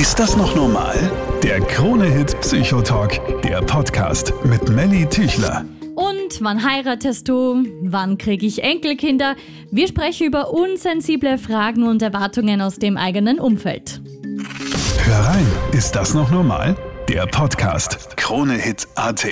Ist das noch normal? Der Krone-Hit Psychotalk, der Podcast mit Melly Tüchler. Und wann heiratest du? Wann kriege ich Enkelkinder? Wir sprechen über unsensible Fragen und Erwartungen aus dem eigenen Umfeld. Hör rein, ist das noch normal? Der Podcast Krone-Hit.at.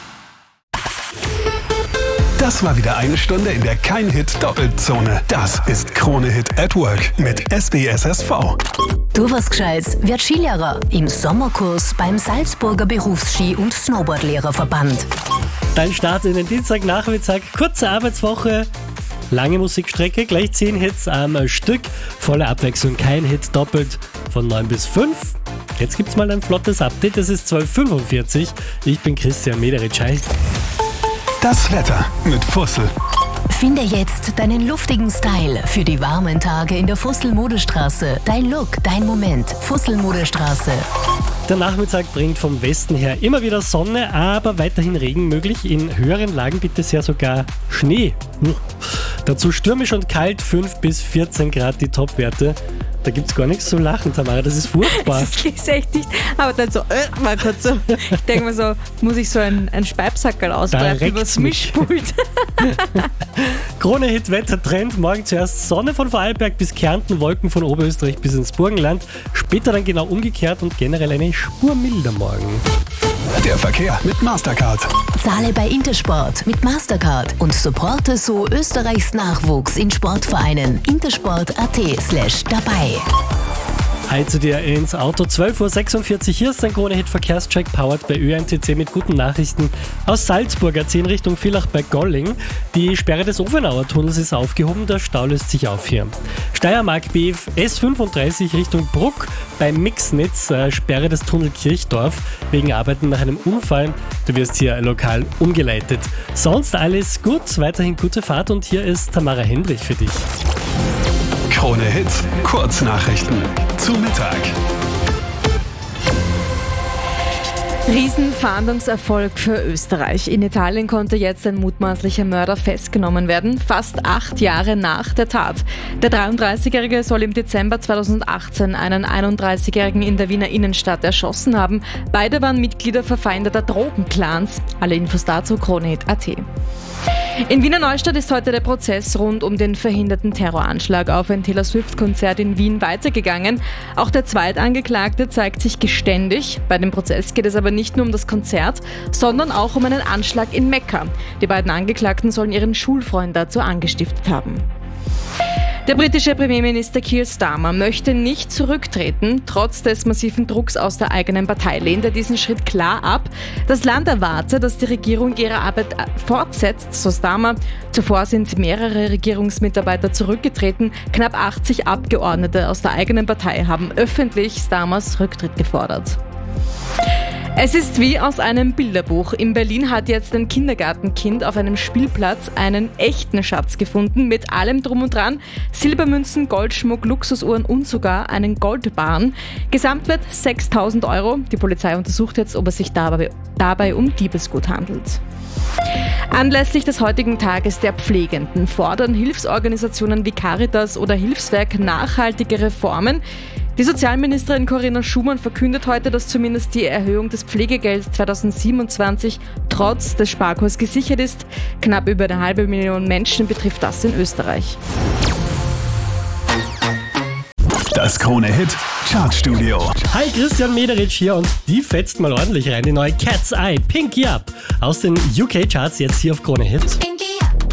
Das war wieder eine Stunde in der Kein-Hit-Doppelzone. Das ist Krone-Hit at Work mit SBSSV. Du was Gescheites, wird Skilehrer im Sommerkurs beim Salzburger Berufsski- und Snowboardlehrerverband. Dein Start in den Dienstagnachmittag, kurze Arbeitswoche, lange Musikstrecke, gleich 10 Hits am Stück, volle Abwechslung, kein Hit doppelt von 9 bis 5. Jetzt gibt's mal ein flottes Update, es ist 12:45 Uhr. Ich bin Christian Mederitsch. Das Wetter mit Fussel. Finde jetzt deinen luftigen Style für die warmen Tage in der Fussel-Modestraße. Dein Look, dein Moment. Fussel-Modestraße. Der Nachmittag bringt vom Westen her immer wieder Sonne, aber weiterhin Regen möglich. In höheren Lagen bitte sehr sogar Schnee. Dazu stürmisch und kalt, 5 bis 14 Grad die Topwerte. Da gibt's gar nichts zu lachen, Tamara, das ist furchtbar. Das ist echt nicht. Aber dann so, mal kurz so. Ich denke mir so, muss ich so ein Speibsackerl ausbreiten übers Mischpult. Krone-Hit-Wettertrend. Morgen zuerst Sonne von Vorarlberg bis Kärnten, Wolken von Oberösterreich bis ins Burgenland. Später dann genau umgekehrt und generell eine Spur milder morgen. Der Verkehr mit Mastercard. Zahle bei Intersport mit Mastercard und supporte so Österreichs Nachwuchs in Sportvereinen. intersport.at/dabei. Hi zu dir ins Auto, 12:46 Uhr. Hier ist dein Krone-Hit-Verkehrscheck, powered bei ÖMTC mit guten Nachrichten aus Salzburg. A10 Richtung Villach bei Golling. Die Sperre des Ofenauer Tunnels ist aufgehoben, der Stau löst sich auf hier. Steiermark BF S35 Richtung Bruck bei Mixnitz, Sperre des Tunnel Kirchdorf wegen Arbeiten nach einem Unfall. Du wirst hier lokal umgeleitet. Sonst alles gut, weiterhin gute Fahrt und hier ist Tamara Hendrich für dich. Krone-Hit Kurznachrichten zu Mittag. Riesenfahndungserfolg für Österreich. In Italien konnte jetzt ein mutmaßlicher Mörder festgenommen werden, fast 8 Jahre nach der Tat. Der 33-Jährige soll im Dezember 2018 einen 31-Jährigen in der Wiener Innenstadt erschossen haben. Beide waren Mitglieder verfeindeter Drogenclans. Alle Infos dazu Krone-Hit.at. In Wiener Neustadt ist heute der Prozess rund um den verhinderten Terroranschlag auf ein Taylor Swift-Konzert in Wien weitergegangen. Auch der Zweitangeklagte zeigt sich geständig. Bei dem Prozess geht es aber nicht nur um das Konzert, sondern auch um einen Anschlag in Mekka. Die beiden Angeklagten sollen ihren Schulfreund dazu angestiftet haben. Der britische Premierminister Keir Starmer möchte nicht zurücktreten. Trotz des massiven Drucks aus der eigenen Partei lehnt er diesen Schritt klar ab. Das Land erwarte, dass die Regierung ihre Arbeit fortsetzt, so Starmer. Zuvor sind mehrere Regierungsmitarbeiter zurückgetreten. Knapp 80 Abgeordnete aus der eigenen Partei haben öffentlich Starmers Rücktritt gefordert. Es ist wie aus einem Bilderbuch. In Berlin hat jetzt ein Kindergartenkind auf einem Spielplatz einen echten Schatz gefunden, mit allem drum und dran. Silbermünzen, Goldschmuck, Luxusuhren und sogar einen Goldbarren. Gesamtwert 6.000 €. Die Polizei untersucht jetzt, ob es sich dabei um Diebesgut handelt. Anlässlich des heutigen Tages der Pflegenden fordern Hilfsorganisationen wie Caritas oder Hilfswerk nachhaltige Reformen. Die Sozialministerin Corinna Schumann verkündet heute, dass zumindest die Erhöhung des Pflegegelds 2027 trotz des Sparkurs gesichert ist. Knapp über 500.000 Menschen betrifft das in Österreich. Das Krone-Hit Chartstudio. Hi, Christian Mederitsch hier und die fetzt mal ordentlich rein. Die neue Cat's Eye, Pinky Up aus den UK-Charts jetzt hier auf Krone-Hit.